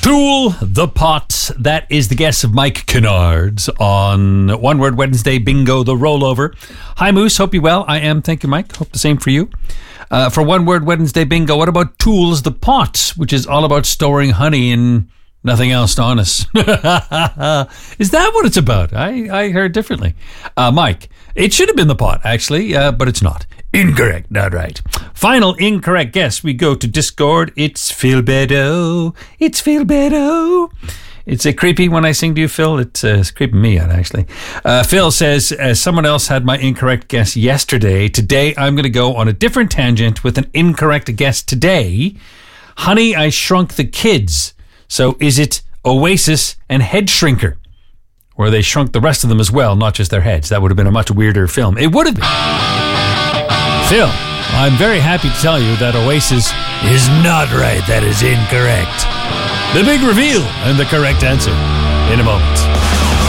Tool the Pot. That is the guess of Mike Kennards on One Word Wednesday Bingo, the rollover. Hi, Moose. Hope you're well. I am. Thank you, Mike. Hope the same for you. For One Word Wednesday Bingo, what about Tools the Pot, which is all about storing honey and nothing else on us? Is that what it's about? I heard differently. Mike, it should have been the pot, actually, but it's not. Incorrect, not right. Final incorrect guess. We go to Discord. It's Phil Bedo. It's Phil Bedo. It's creepy when I sing to you, Phil. It's creeping me out, actually. Phil says, someone else had my incorrect guess yesterday. Today, I'm going to go on a different tangent with an incorrect guess today. Honey, I Shrunk the Kids. So is it Oasis and Head Shrinker? Or they shrunk the rest of them as well, not just their heads. That would have been a much weirder film. It would have been. Phil, I'm very happy to tell you that Oasis is not right. That is incorrect. The big reveal and the correct answer in a moment.